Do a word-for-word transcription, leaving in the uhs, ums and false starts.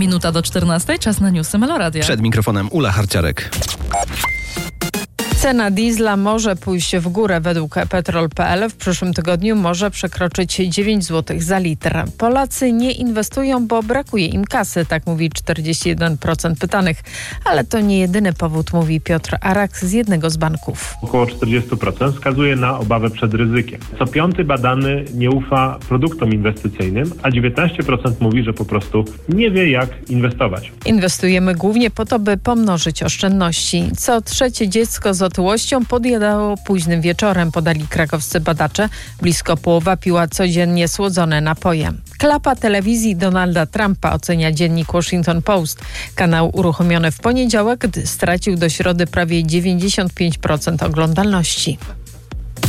minuta do czternastej, czas na newsy Meloradia. Przed mikrofonem Ula Harciarek. Cena diesla może pójść w górę według petrol kropka p l. W przyszłym tygodniu może przekroczyć dziewięć złotych za litr. Polacy nie inwestują, bo brakuje im kasy, tak mówi czterdzieści jeden procent pytanych. Ale to nie jedyny powód, mówi Piotr Arak z jednego z banków. Około czterdzieści procent wskazuje na obawę przed ryzykiem. Co piąty badany nie ufa produktom inwestycyjnym, a dziewiętnaście procent mówi, że po prostu nie wie, jak inwestować. Inwestujemy głównie po to, by pomnożyć oszczędności. Co trzecie dziecko z otyłością podjadało późnym wieczorem, podali krakowscy badacze. Blisko połowa piła codziennie słodzone napoje. Klapa telewizji Donalda Trumpa, ocenia dziennik Washington Post. Kanał uruchomiony w poniedziałek, gdy stracił do środy prawie dziewięćdziesiąt pięć procent oglądalności.